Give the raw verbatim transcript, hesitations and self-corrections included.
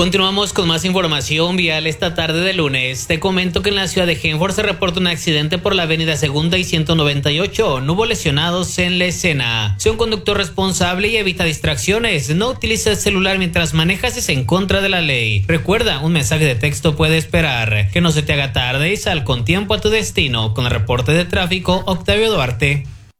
Continuamos con más información vial esta tarde de lunes. Te comento que en la ciudad de Genford se reporta un accidente por la avenida Segunda y ciento noventa y ocho. No hubo lesionados en la escena. Sé un conductor responsable y evita distracciones. No utiliza el celular mientras manejas, es en contra de la ley. Recuerda, un mensaje de texto puede esperar. Que no se te haga tarde y sal con tiempo a tu destino. Con el reporte de tráfico, Octavio Duarte.